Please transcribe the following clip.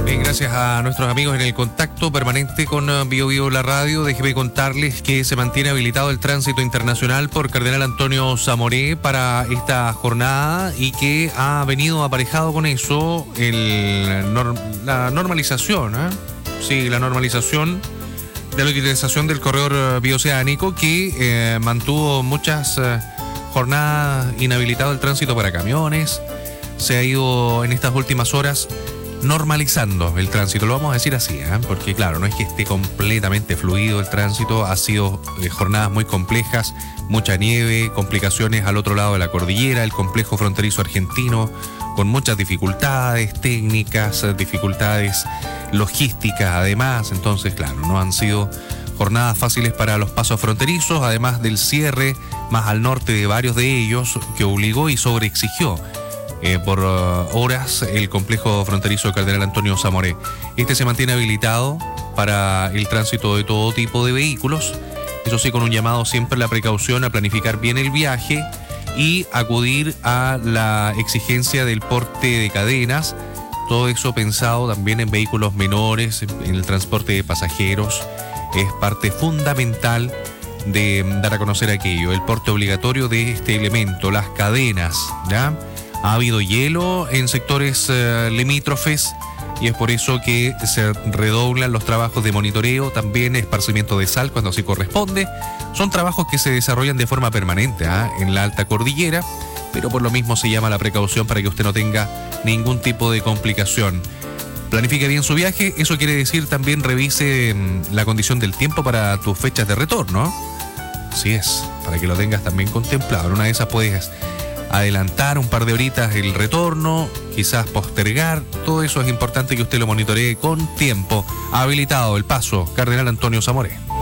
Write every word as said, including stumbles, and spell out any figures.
Bien, gracias a nuestros amigos en el contacto permanente con Bio Bio la radio. Déjeme contarles que se mantiene habilitado el tránsito internacional por Cardenal Antonio Zamoré para esta jornada y que ha venido aparejado con eso el, la normalización, ¿eh? Sí, la normalización de la utilización del corredor bioceánico que eh, mantuvo muchas eh, jornadas inhabilitado el tránsito para camiones. Se ha ido en estas últimas horas normalizando el tránsito, lo vamos a decir así, ¿eh? Porque claro, no es que esté completamente fluido el tránsito, ha sido eh, jornadas muy complejas, mucha nieve, complicaciones al otro lado de la cordillera, el complejo fronterizo argentino, con muchas dificultades técnicas, dificultades logísticas además, entonces claro, no han sido jornadas fáciles para los pasos fronterizos, además del cierre más al norte de varios de ellos, que obligó y sobreexigió Eh, por uh, horas el complejo fronterizo de Cardenal Antonio Zamoré. Este se mantiene habilitado para el tránsito de todo tipo de vehículos, eso sí, con un llamado siempre a la precaución, a planificar bien el viaje y acudir a la exigencia del porte de cadenas, todo eso pensado también en vehículos menores, en el transporte de pasajeros, es parte fundamental de dar a conocer aquello, el porte obligatorio de este elemento, las cadenas, ¿ya? Ha habido hielo en sectores eh, limítrofes y es por eso que se redoblan los trabajos de monitoreo, también esparcimiento de sal cuando así corresponde. Son trabajos que se desarrollan de forma permanente ¿eh? en la alta cordillera, pero por lo mismo se llama la precaución para que usted no tenga ningún tipo de complicación. Planifique bien su viaje, eso quiere decir también revise mmm, la condición del tiempo para tus fechas de retorno. Así es, para que lo tengas también contemplado. En una de esas puedes adelantar un par de horitas el retorno, quizás postergar, todo eso es importante que usted lo monitoree con tiempo. Ha habilitado el paso Cardenal Antonio Zamoré.